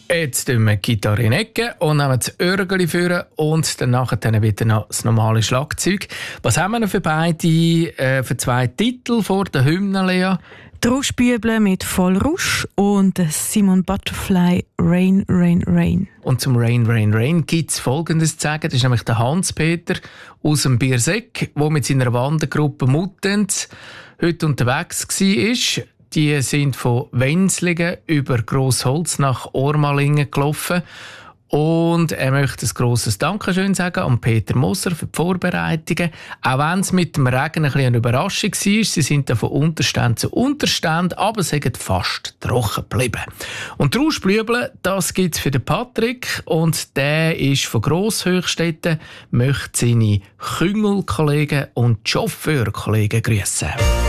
Jetzt tun wir die Gitarre in die Ecke und nehmen das Örgeli führen und dann nachher wieder noch das normale Schlagzeug. Was haben wir noch für für 2 Titel vor der Hymne, Lea? Trauschbüble mit Vollrausch und Simon Butterfly Rain, Rain, Rain. Und zum Rain, Rain, Rain gibt es Folgendes zu sagen. Das ist nämlich der Hans-Peter aus dem Bierseck, der mit seiner Wandergruppe Muttenz heute unterwegs war. Die sind von Wenslingen über Grossholz nach Ormalingen gelaufen. Und er möchte ein grosses Dankeschön sagen an Peter Moser für die Vorbereitungen. Auch wenn es mit dem Regen ein bisschen eine Überraschung war. Sie sind von Unterstand zu Unterstand, aber sie sind fast trocken geblieben. Und die Rauschblübel, das gibt es für den Patrick. Und der ist von Grosshöchstetten, möchte seine Küngelkollegen und Chauffeurkollegen grüßen.